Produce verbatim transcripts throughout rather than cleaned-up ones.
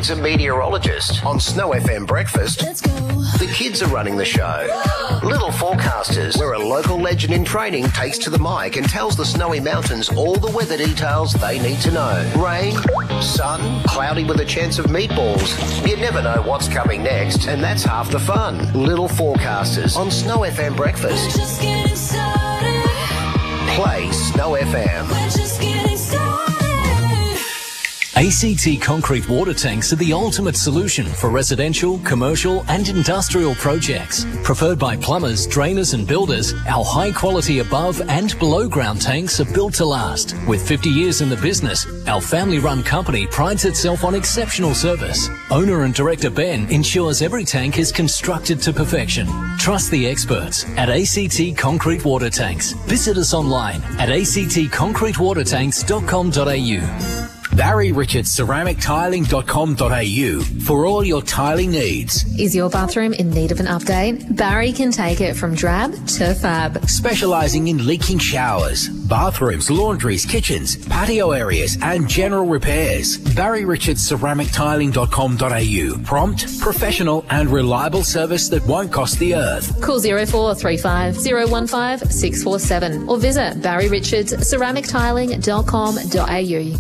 needs a meteorologist? On Snow F M Breakfast, Let's go. the kids are running the show. Little Forecasters, where a local legend in training takes to the mic and tells the Snowy Mountains all the weather details they need to know. Rain, sun, cloudy with a chance of meatballs. You never know what's coming next, and that's half the fun. Little Forecasters on Snow F M Breakfast. Just getting started. Play Snow F M. We're just getting started. A C T Concrete water tanks are the ultimate solution for residential, commercial and industrial projects. Preferred by plumbers, drainers and builders, our high-quality above and below-ground tanks are built to last. With fifty years in the business, our family-run company prides itself on exceptional service. Owner and director Ben ensures every tank is constructed to perfection. Trust the experts at A C T Concrete Water Tanks. Visit us online at a c t concrete water tanks dot com dot a u. Barry Richards Ceramic Tiling dot com dot a u for all your tiling needs. Is your bathroom in need of an update? Barry can take it from drab to fab. Specialising in leaking showers, bathrooms, laundries, kitchens, patio areas and general repairs. Barry Richards Ceramic Tiling dot com dot a u. Prompt, professional and reliable service that won't cost the earth. Call zero four three five zero one five six four seven or visit barry richards ceramic tiling dot com dot a u.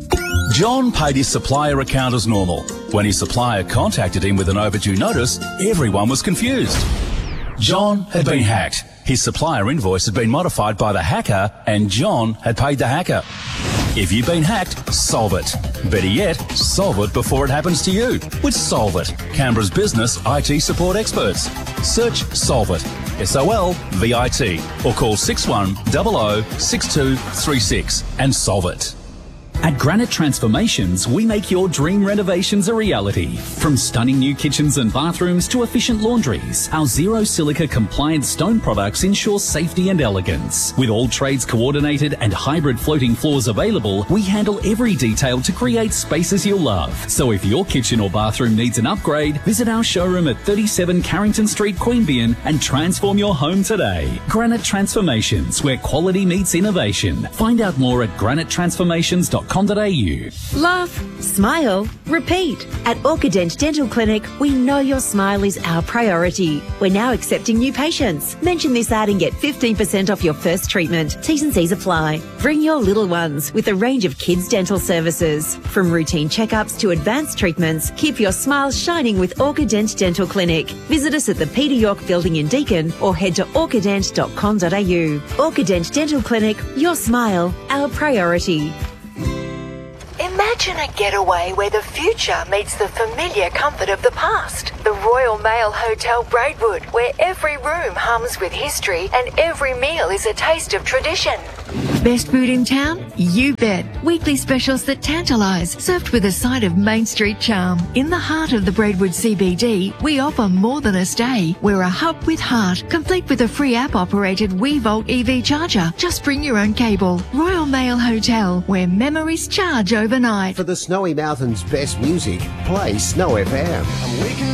John paid his supplier account as normal. When his supplier contacted him with an overdue notice, everyone was confused. John had been hacked. His supplier invoice had been modified by the hacker, and John had paid the hacker. If you've been hacked, solve it. Better yet, solve it before it happens to you with Solve It, Canberra's business I T support experts. Search Solve It, S O L V I T, or call six one zero zero six two three six and solve it. At Granite Transformations, we make your dream renovations a reality. From stunning new kitchens and bathrooms to efficient laundries, our zero silica compliant stone products ensure safety and elegance. With all trades coordinated and hybrid floating floors available, we handle every detail to create spaces you'll love. So if your kitchen or bathroom needs an upgrade, visit our showroom at thirty-seven Carrington Street, Queanbeyan and transform your home today. Granite Transformations, where quality meets innovation. Find out more at granite transformations dot com dot a u. Laugh, smile, repeat. At Orchident Dental Clinic, we know your smile is our priority. We're now accepting new patients. Mention this ad and get fifteen percent off your first treatment. T's and C's apply. Bring your little ones with a range of kids' dental services. From routine checkups to advanced treatments, keep your smile shining with Orchident Dental Clinic. Visit us at the Peter York Building in Deakin or head to orchident dot com dot a u. Orchident Dental Clinic, your smile, our priority. Imagine a getaway where the future meets the familiar comfort of the past. The Royal Mail Hotel Braidwood, where every room hums with history and every meal is a taste of tradition. Best food in town? You bet. Weekly specials that tantalise, served with a side of Main Street charm. In the heart of the Braidwood C B D, we offer more than a stay. We're a hub with heart, complete with a free app-operated WeVolt E V charger. Just bring your own cable. Royal Mail Hotel, where memories charge overnight. For the Snowy Mountains' best music, play Snow F M.